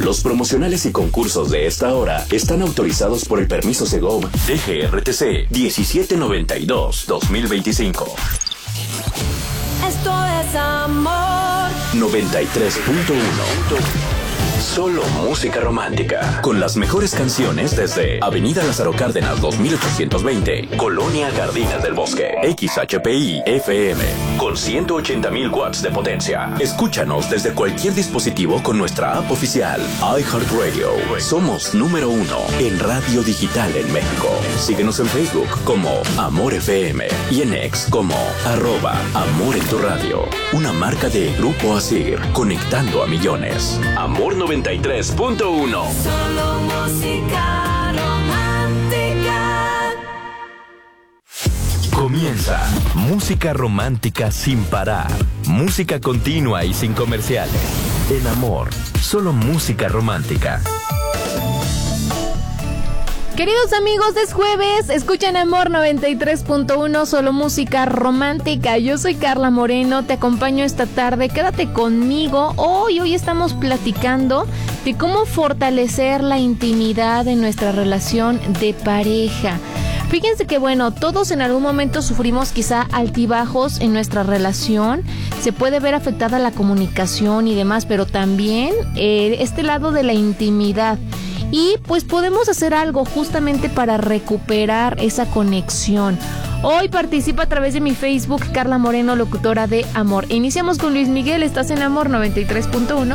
Los promocionales y concursos de esta hora están autorizados por el permiso Segov DGRTC 1792-2025. Esto es amor. 93.1. Solo música romántica. Con las mejores canciones desde Avenida Lázaro Cárdenas 2820, Colonia Jardines del Bosque. XHPI FM con 180,000 watts de potencia. Escúchanos desde cualquier dispositivo con nuestra app oficial iHeartRadio. Somos número 1 en radio digital en México. Síguenos en Facebook como Amor FM y en X como @Amor en tu radio. Una marca de Grupo Asir, conectando a millones. Amor 93.1. Solo música romántica. Comienza Música Romántica sin parar. Música continua y sin comerciales. En Amor, solo música romántica. Queridos amigos, es jueves, escuchan Amor 93.1, solo música romántica. Yo soy Carla Moreno, te acompaño esta tarde, quédate conmigo. Hoy estamos platicando de cómo fortalecer la intimidad de nuestra relación de pareja. Fíjense que todos en algún momento sufrimos quizá altibajos en nuestra relación, se puede ver afectada la comunicación y demás, pero también este lado de la intimidad. Y pues podemos hacer algo justamente para recuperar esa conexión. Hoy participa a través de mi Facebook, Carla Moreno, locutora de Amor. Iniciamos con Luis Miguel, estás en Amor 93.1.